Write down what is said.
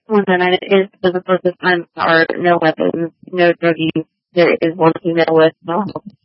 Well, then is the purpose on are no weapons, no drug use. There is one female with no help.